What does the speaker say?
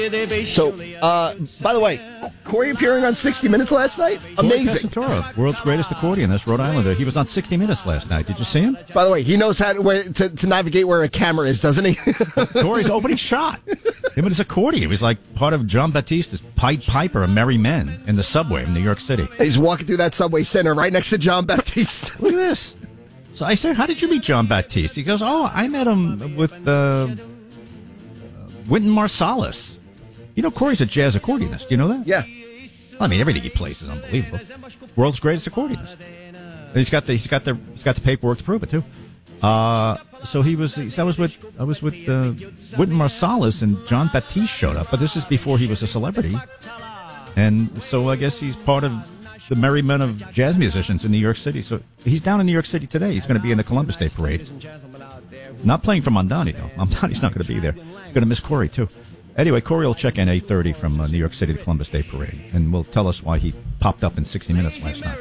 So, by the way, Corey appearing on 60 Minutes last night? Amazing. Corey Pescatore, world's greatest accordionist, Rhode Islander. He was on 60 Minutes last night. Did you see him? By the way, he knows how to navigate where a camera is, doesn't he? Corey's opening shot. Him and his accordion. He was like part of John Baptiste's Pied Piper of Merry Men in the subway in New York City. He's walking through that subway standing right next to John Baptiste. Look at this. So I said, how did you meet John Baptiste? He goes, I met him with Wynton Marsalis. You know, Corey's a jazz accordionist. You know that? Yeah. I mean, everything he plays is unbelievable. World's greatest accordionist. And he's got the paperwork to prove it too. So I was with Wynton Marsalis, and John Baptiste showed up. But this is before he was a celebrity, and so I guess he's part of the Merry Men of jazz musicians in New York City. So he's down in New York City today. He's going to be in the Columbus Day Parade. Not playing for Mondani though. Mondani's not going to be there. Going to miss Corey too. Anyway, Corey will check in 8:30 from New York City, the Columbus Day Parade, and will tell us why he popped up in 60 Minutes last night.